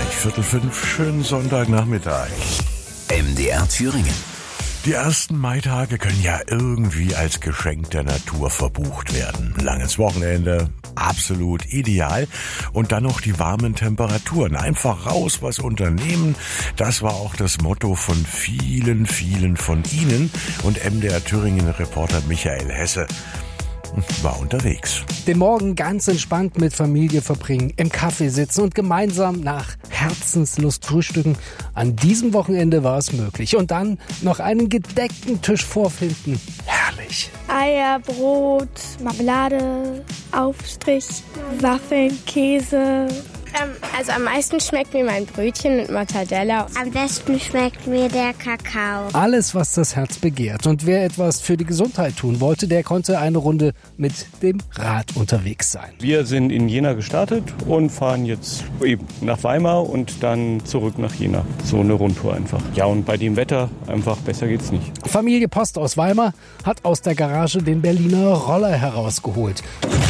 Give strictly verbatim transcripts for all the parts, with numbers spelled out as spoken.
gleich Viertel fünf, schönen Sonntagnachmittag. M D R Thüringen. Die ersten Maitage können ja irgendwie als Geschenk der Natur verbucht werden. Langes Wochenende, absolut ideal. Und dann noch die warmen Temperaturen. Einfach raus, was unternehmen. Das war auch das Motto von vielen, vielen von Ihnen. Und M D R Thüringen-Reporter Michael Hesse war unterwegs. Den Morgen ganz entspannt mit Familie verbringen, im Café sitzen und gemeinsam nach Herzenslust frühstücken. An diesem Wochenende war es möglich. Und dann noch einen gedeckten Tisch vorfinden. Herrlich. Eier, Brot, Marmelade, Aufstrich, Waffeln, Käse. Ähm, also am meisten schmeckt mir mein Brötchen mit Mortadella. Am besten schmeckt mir der Kakao. Alles, was das Herz begehrt. Und wer etwas für die Gesundheit tun wollte, der konnte eine Runde mit dem Rad unterwegs sein. Wir sind in Jena gestartet und fahren jetzt eben nach Weimar und dann zurück nach Jena. So eine Rundtour einfach. Ja, und bei dem Wetter einfach besser geht's nicht. Familie Post aus Weimar hat aus der Garage den Berliner Roller herausgeholt.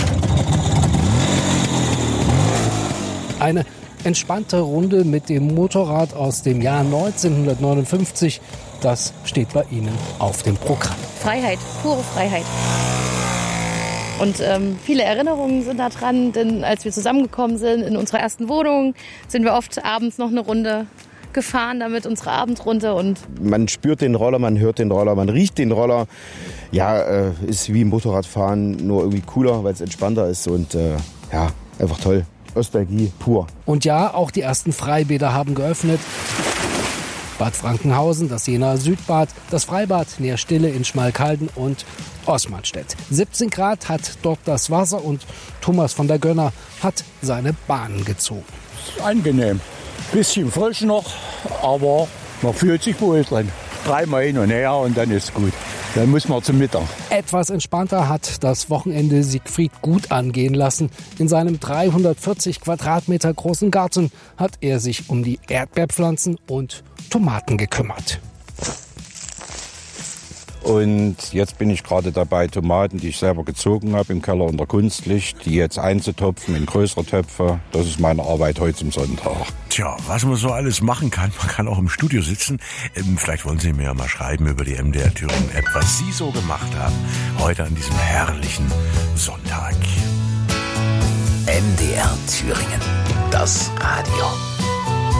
Eine entspannte Runde mit dem Motorrad aus dem Jahr neunzehnhundertneunundfünfzig, das steht bei Ihnen auf dem Programm. Freiheit, pure Freiheit. Und ähm, viele Erinnerungen sind da dran, denn als wir zusammengekommen sind in unserer ersten Wohnung, sind wir oft abends noch eine Runde gefahren, damit unsere Abendrunde. Und man spürt den Roller, man hört den Roller, man riecht den Roller. Ja, äh, ist wie Motorradfahren, nur irgendwie cooler, weil es entspannter ist und äh, ja, einfach toll. Nostalgie pur. Und ja, auch die ersten Freibäder haben geöffnet. Bad Frankenhausen, das Jenaer Südbad, das Freibad Neerstille in Schmalkalden und Osmanstedt. siebzehn Grad hat dort das Wasser und Thomas von der Gönner hat seine Bahnen gezogen. Angenehm. Bisschen frisch noch, aber man fühlt sich wohl drin. Dreimal hin und her und dann ist gut. Dann muss man zum Mittag. Etwas entspannter hat das Wochenende Siegfried gut angehen lassen. In seinem dreihundertvierzig Quadratmeter großen Garten hat er sich um die Erdbeerpflanzen und Tomaten gekümmert. Und jetzt bin ich gerade dabei, Tomaten, die ich selber gezogen habe im Keller unter Kunstlicht, die jetzt einzutopfen in größere Töpfe. Das ist meine Arbeit heute zum Sonntag. Tja, was man so alles machen kann, man kann auch im Studio sitzen. Ähm, vielleicht wollen Sie mir ja mal schreiben über die M D R Thüringen App, was Sie so gemacht haben, heute an diesem herrlichen Sonntag. M D R Thüringen, das Radio.